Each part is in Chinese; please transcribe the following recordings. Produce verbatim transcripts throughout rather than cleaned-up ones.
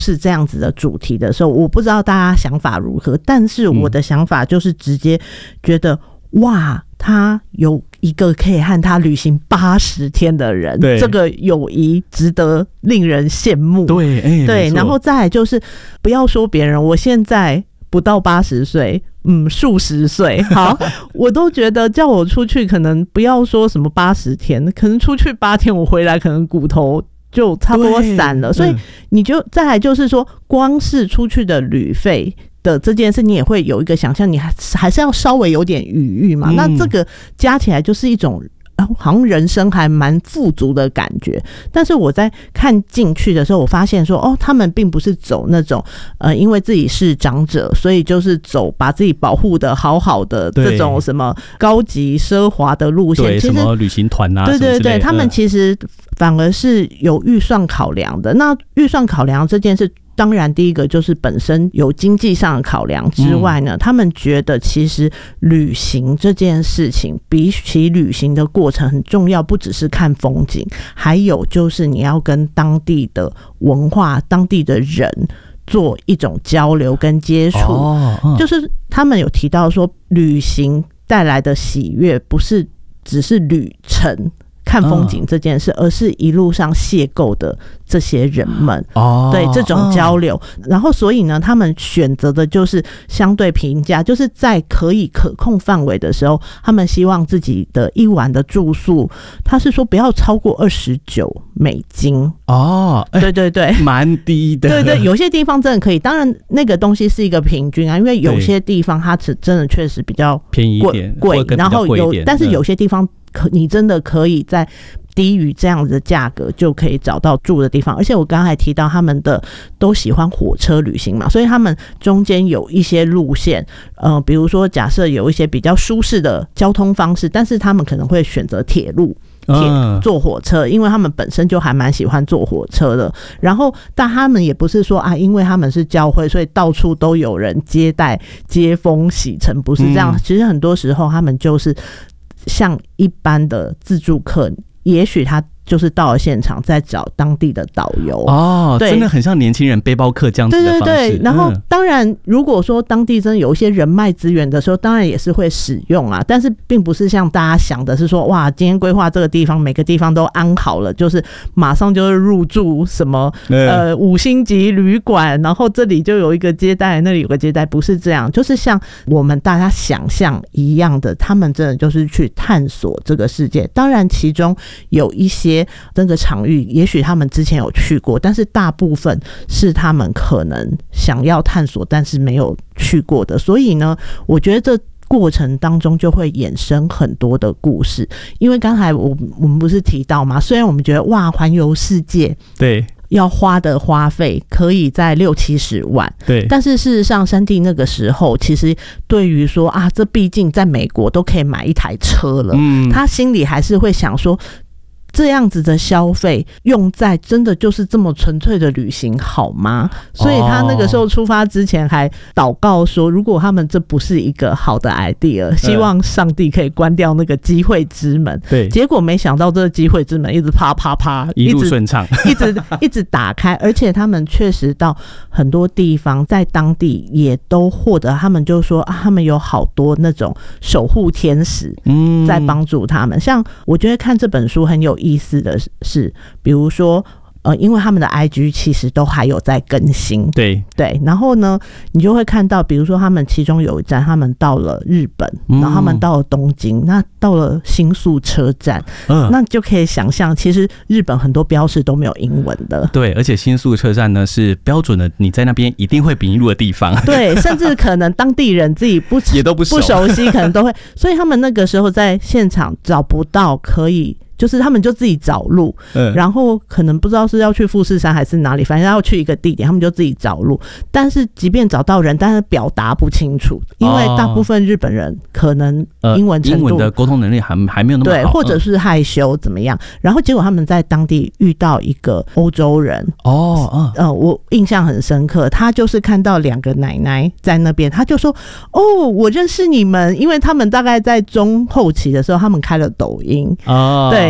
是这样子的主题的时候，我不知道大家想法如何，但是我的想法就是直接觉得、嗯、哇，他有一个可以和他旅行八十天的人，这个友谊值得令人羡慕。对，欸、对，然后再来就是不要说别人，我现在不到八十岁，嗯，数十岁，好，我都觉得叫我出去，可能不要说什么八十天，可能出去八天，我回来可能骨头就差不多散了。所以你就再来就是说，光是出去的旅费的这件事，你也会有一个想象，你还还是要稍微有点余裕嘛、嗯。那这个加起来就是一种。好像人生还蛮富足的感觉，但是我在看进去的时候，我发现说，哦，他们并不是走那种呃，因为自己是长者，所以就是走把自己保护的好好的这种什么高级奢华的路线， 对，什么旅行团啊， 对对对，他们其实反而是有预算考量的。那预算考量这件事。当然第一个就是本身有经济上的考量之外呢、嗯、他们觉得其实旅行这件事情比起旅行的过程很重要，不只是看风景，还有就是你要跟当地的文化当地的人做一种交流跟接触、哦嗯、就是他们有提到说旅行带来的喜悦不是只是旅程看风景这件事、嗯、而是一路上邂逅的这些人们、哦、对这种交流、嗯、然后所以呢他们选择的就是相对平价，就是在可以可控范围的时候，他们希望自己的一晚的住宿他是说不要超过二十九美金哦，对对对， 蛮低的， 对对，有些地方真的可以，当然那个东西是一个平均啊，因为有些地方它真的确实比较便宜一点贵，然后有但是有些地方可你真的可以在低于这样子的价格就可以找到住的地方。而且我刚才提到他们的都喜欢火车旅行嘛，所以他们中间有一些路线呃，比如说假设有一些比较舒适的交通方式，但是他们可能会选择铁路铁坐火车，因为他们本身就还蛮喜欢坐火车的。然后但他们也不是说啊，因为他们是教会所以到处都有人接待接风洗尘，不是这样、嗯、其实很多时候他们就是像一般的自助客，也许他就是到了现场再找当地的导游哦，真的很像年轻人背包客这样子的方式。 对对对，然后当然如果说当地真的有一些人脉资源的时候，当然也是会使用啊，但是并不是像大家想的是说哇，今天规划这个地方每个地方都安好了，就是马上就是入住什么呃五星级旅馆，然后这里就有一个接待，那里有个接待，不是这样，就是像我们大家想象一样的，他们真的就是去探索这个世界。当然其中有一些这个场域也许他们之前有去过，但是大部分是他们可能想要探索但是没有去过的。所以呢我觉得这过程当中就会衍生很多的故事。因为刚才我我们不是提到吗，虽然我们觉得哇环游世界对要花的花费可以在六七十万，对，但是事实上山地那个时候其实对于说啊，这毕竟在美国都可以买一台车了、嗯、他心里还是会想说这样子的消费用在真的就是这么纯粹的旅行好吗？所以他那个时候出发之前还祷告说，如果他们这不是一个好的 idea， 希望上帝可以关掉那个机会之门。对，结果没想到这个机会之门一直啪啪啪一路顺畅， 一直一直打开，而且他们确实到很多地方在当地也都获得，他们就说、啊、他们有好多那种守护天使在帮助他们、嗯、像我觉得看这本书很有意思的是，比如说呃，因为他们的 I G 其实都还有在更新，对对，然后呢你就会看到比如说他们其中有一站他们到了日本、嗯、然后他们到了东京，那到了新宿车站、嗯、那就可以想象其实日本很多标识都没有英文的， 对，而且新宿车站呢是标准的你在那边一定会笔录的地方， 对，甚至可能当地人自己不也都不熟不熟悉可能都会，所以他们那个时候在现场找不到可以就是他们就自己找路、嗯、然后可能不知道是要去富士山还是哪里，反正要去一个地点他们就自己找路，但是即便找到人但是表达不清楚，因为大部分日本人可能英文程度、呃、英文的沟通能力 还, 还没有那么好， 对，或者是害羞怎么样、嗯、然后结果他们在当地遇到一个欧洲人哦、嗯呃，我印象很深刻，他就是看到两个奶奶在那边，他就说哦我认识你们，因为他们大概在中后期的时候他们开了抖音哦，对，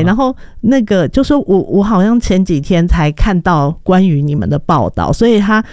对，然后那个就是我我好像前几天才看到关于你们的报道，所以他